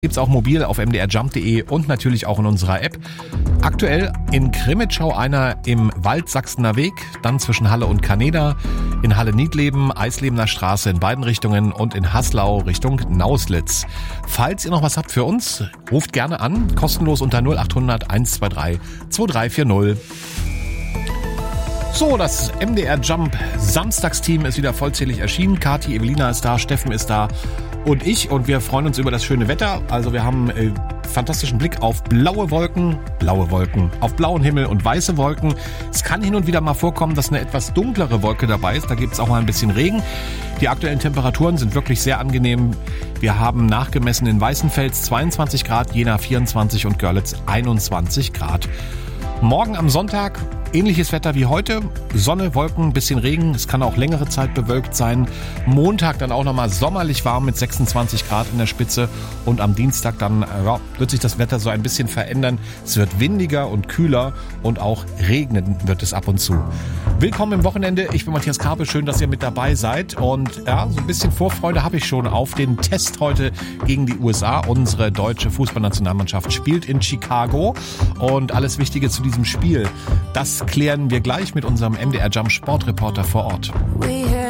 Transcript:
Gibt's auch mobil auf mdrjump.de und natürlich auch in unserer App. Aktuell in Krimitschau einer im Waldsachsener Weg, dann zwischen Halle und Kaneda, in Halle-Niedleben, Eislebener Straße in beiden Richtungen und in Haslau Richtung Nauslitz. Falls ihr noch was habt für uns, ruft gerne an, kostenlos unter 0800 123 2340. So, das MDR Jump Samstagsteam ist wieder vollzählig erschienen. Kathi, Evelina ist da, Steffen ist da und ich. Und wir freuen uns über das schöne Wetter. Also wir haben fantastischen Blick auf blaue Wolken, auf blauen Himmel und weiße Wolken. Es kann hin und wieder mal vorkommen, dass eine etwas dunklere Wolke dabei ist. Da gibt es auch mal ein bisschen Regen. Die aktuellen Temperaturen sind wirklich sehr angenehm. Wir haben nachgemessen in Weißenfels 22 Grad, Jena 24 und Görlitz 21 Grad. Morgen am Sonntag ähnliches Wetter wie heute. Sonne, Wolken, bisschen Regen. Es kann auch längere Zeit bewölkt sein. Montag dann auch nochmal sommerlich warm mit 26 Grad in der Spitze. Und am Dienstag dann wird sich das Wetter so ein bisschen verändern. Es wird windiger und kühler und auch regnen wird es ab und zu. Willkommen im Wochenende. Ich bin Matthias Karpe. Schön, dass ihr mit dabei seid. Und ja, so ein bisschen Vorfreude habe ich schon auf den Test heute gegen die USA. Unsere deutsche Fußballnationalmannschaft spielt in Chicago. Und alles Wichtige zu diesem Spiel, das klären wir gleich mit unserem MDR Jump Sportreporter vor Ort.